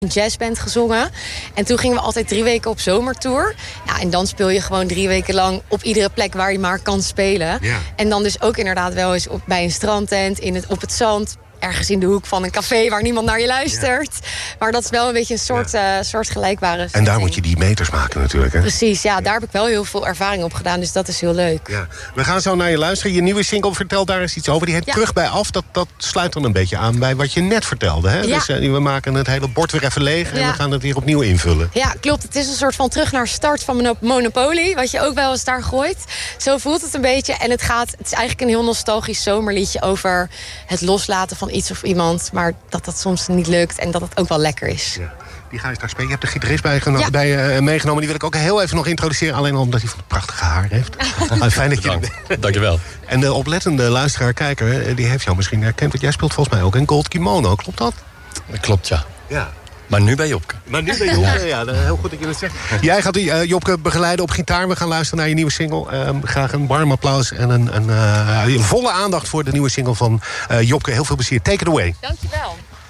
een jazzband gezongen. En toen gingen we altijd 3 weken op zomertour. Ja, en dan speel je gewoon 3 weken lang op iedere plek waar je maar kan spelen. Ja. En dan dus ook inderdaad wel eens bij een strandtent, op het zand, ergens in de hoek van een café waar niemand naar je luistert. Ja. Maar dat is wel een beetje een soort gelijkbare setting. En daar moet je die meters maken natuurlijk, hè? Precies, ja, daar heb ik wel heel veel ervaring op gedaan. Dus dat is heel leuk. Ja. We gaan zo naar je luisteren. Je nieuwe single, vertel daar eens iets over. Die heet Terug bij Af. Dat sluit dan een beetje aan bij wat je net vertelde, hè? Ja. Dus we maken het hele bord weer even leeg en we gaan het weer opnieuw invullen. Ja, klopt. Het is een soort van terug naar start van Monopoly, wat je ook wel eens daar gooit. Zo voelt het een beetje. En het is eigenlijk een heel nostalgisch zomerliedje over het loslaten van iets of iemand, maar dat soms niet lukt en dat het ook wel lekker is. Ja. Die ga je straks spelen. Je hebt de gitarist meegenomen. Die wil ik ook heel even nog introduceren, alleen al omdat hij van het prachtige haar heeft. Fijn dat je... Dankjewel. En de oplettende luisteraar-kijker, die heeft jou misschien herkend, want jij speelt volgens mij ook een Gold Kimono. Klopt dat? Dat klopt, ja. Maar nu bij Jopke. Ja, heel goed dat je dat zegt. Jij gaat Jopke begeleiden op gitaar. We gaan luisteren naar je nieuwe single. Graag een warm applaus en een volle aandacht voor de nieuwe single van Jopke. Heel veel plezier. Take it away. Dankjewel.